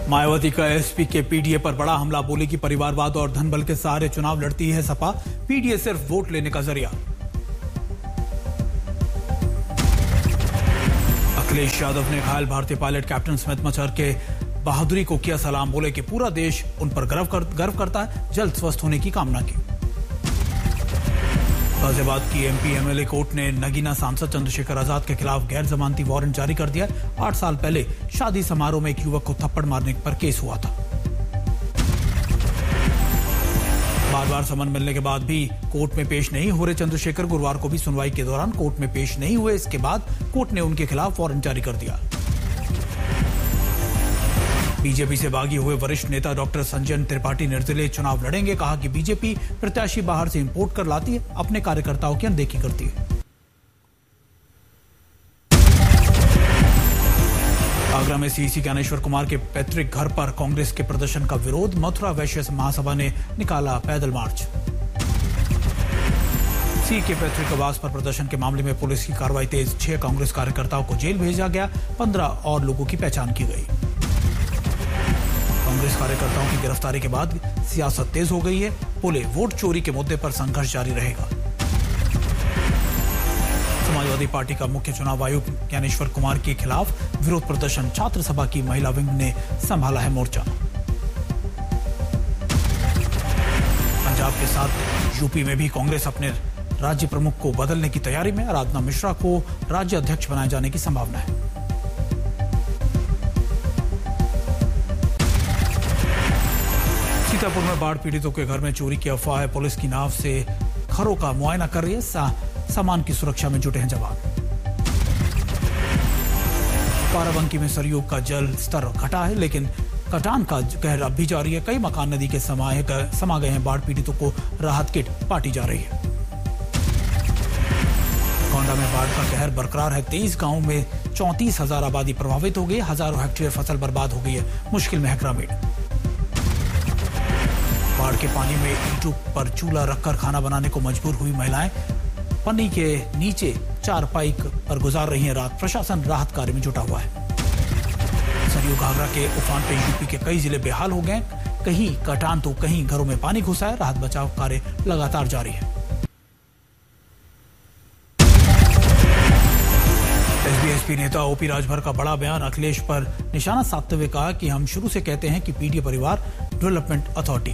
मायावती का एसपी के पीडीए पर बड़ा हमला, बोले कि परिवारवाद और धनबल के सहारे चुनाव लड़ती है सपा, पीडीए सिर्फ वोट लेने का जरिया। अखिलेश यादव ने घायल भारतीय पायलट कैप्टन स्मिथ मच्छर के बहादुरी को किया सलाम, बोले कि पूरा देश उन पर गर्व करता है, जल्द स्वस्थ होने की कामना की। गाजियाबाद की एमपी एमएलए कोर्ट ने नगीना सांसद चंद्रशेखर आजाद के खिलाफ गैर जमानती वारंट जारी कर दिया। 8 साल पहले शादी समारोह में एक युवक को थप्पड़ मारने पर केस हुआ था। बार बार समन मिलने के बाद भी कोर्ट में पेश नहीं हो रहे चंद्रशेखर, गुरुवार को भी सुनवाई के दौरान कोर्ट में पेश नहीं हुए। इसके बाद कोर्ट ने उनके खिलाफ वारंट जारी कर दिया। बीजेपी से भागे हुए वरिष्ठ नेता डॉक्टर संजय त्रिपाठी निर्दलीय चुनाव लड़ेंगे, कहा कि बीजेपी प्रत्याशी बाहर से इंपोर्ट कर लाती है, अपने कार्यकर्ताओं की अनदेखी करती है। आगरा में सीसी ज्ञानेश्वर कुमार के पैतृक घर पर कांग्रेस के प्रदर्शन का विरोध, मथुरा वैश्य महासभा ने निकाला पैदल मार्च। सी के पैतृक आवास पर प्रदर्शन के मामले में पुलिस की कार्रवाई तेज, 6 कांग्रेस कार्यकर्ताओं को जेल भेजा गया, 15 और लोगों की पहचान की गई। कांग्रेस कार्यकर्ताओं की गिरफ्तारी के बाद सियासत तेज हो गई है, बोले वोट चोरी के मुद्दे पर संघर्ष जारी रहेगा। समाजवादी पार्टी का मुख्य चुनाव आयुक्त ज्ञानेश्वर कुमार के खिलाफ विरोध प्रदर्शन, छात्र सभा की महिला विंग ने संभाला है मोर्चा। पंजाब के साथ यूपी में भी कांग्रेस अपने राज्य प्रमुख को बदलने की तैयारी में, आराधना मिश्रा को राज्य अध्यक्ष बनाए जाने की संभावना है। सीतापुर में बाढ़ पीड़ितों के घर में चोरी की अफवाह है, पुलिस की नाव से घरों का मुआयना कर रही है, सामान की सुरक्षा में जुटे हैं जवान। बाराबंकी में सरयू का जल स्तर घटा है, लेकिन कटान का कहर अब भी जारी है, कई मकान नदी के समा गए हैं, बाढ़ पीड़ितों को राहत किट बांटी जा रही है। गोंडा में बाढ़ का कहर बरकरार है, 23 गांवों में 34,000 आबादी प्रभावित हो गई, हजारों हेक्टेयर फसल बर्बाद हो गई है, मुश्किल में है ग्रामीण। बाढ़ के पानी में ईंटों पर चूल्हा रखकर खाना बनाने को मजबूर हुई महिलाएं, पन्नी के नीचे चारपाई पर गुजार रही हैं रात, प्रशासन राहत कार्य में जुटा हुआ है। सरयू घाघरा के उफान पे यूपी के कई जिले बेहाल हो गए, कहीं कटान तो कहीं घरों में पानी घुसा है, राहत बचाव कार्य लगातार जारी है। एसपी नेता ओपी राजभर का बड़ा बयान, अखिलेश पर निशाना साधते हुए कहा कि हम शुरू से कहते हैं कि पीडीए परिवार डेवलपमेंट अथॉरिटी।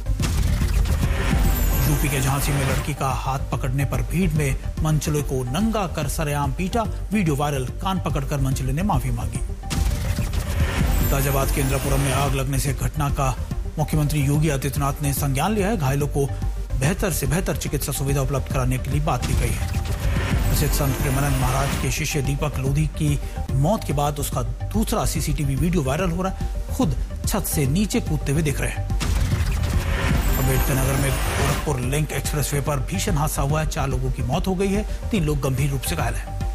यूपी के झांसी में लड़की का हाथ पकड़ने पर भीड़ में मंचले को नंगा कर सरेआम पीटा, वीडियो वायरल, कान पकड़कर मंचले ने माफी मांगी। गाजियाबाद के इंद्रपुरम में आग लगने से घटना का मुख्यमंत्री योगी आदित्यनाथ ने संज्ञान लिया है, घायलों को बेहतर से बेहतर चिकित्सा सुविधा उपलब्ध कराने के लिए बात की गई है। प्रसिद्ध संत प्रेमानंद महाराज के शिष्य दीपक लोधी की मौत के बाद उसका दूसरा सीसीटीवी वीडियो वायरल हो रहा है, खुद छत से नीचे कूदते हुए दिख रहे हैं। अम्बेडकर नगर में गोरखपुर लिंक एक्सप्रेसवे पर भीषण हादसा हुआ है, 4 लोगों की मौत हो गई है, 3 लोग गंभीर रूप से घायल हैं।